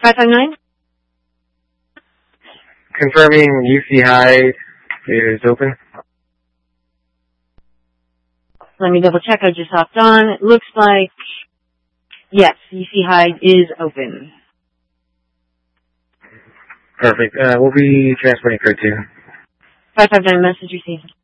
559? Confirming UC High is open. Let me double check. I just hopped on. It looks like, yes, UC High is open. Perfect. We'll be transporting code 2. 559 message received.